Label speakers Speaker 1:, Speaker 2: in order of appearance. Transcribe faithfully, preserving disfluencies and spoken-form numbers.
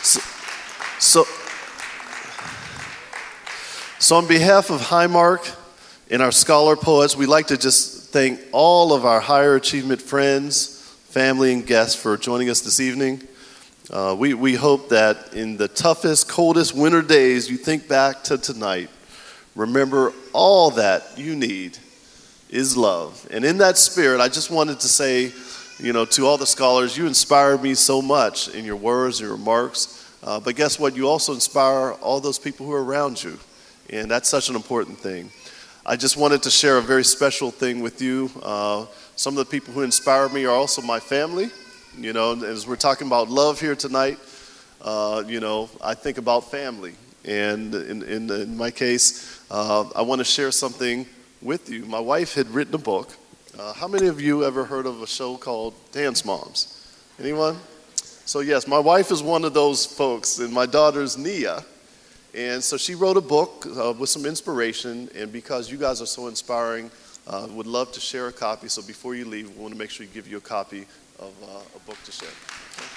Speaker 1: So, so, so on behalf of Highmark and our Scholar Poets, we'd like to just thank all of our higher achievement friends, family, and guests for joining us this evening. Uh, we, we hope that in the toughest, coldest winter days, you think back to tonight. Remember, all that you need is love. And in that spirit, I just wanted to say, you know, to all the scholars, you inspired me so much in your words, your remarks. Uh, but guess what? You also inspire all those people who are around you. And that's such an important thing. I just wanted to share a very special thing with you. Uh, some of the people who inspire me are also my family. You know, as we're talking about love here tonight, uh, you know, I think about family. And in, in, in my case, uh, I want to share something with you. My wife had written a book. Uh, how many of you ever heard of a show called Dance Moms? Anyone? So yes, my wife is one of those folks, and my daughter's Nia. And so she wrote a book uh, with some inspiration, and because you guys are so inspiring, uh, would love to share a copy. So before you leave, we want to make sure you give you a copy of uh, a book to share.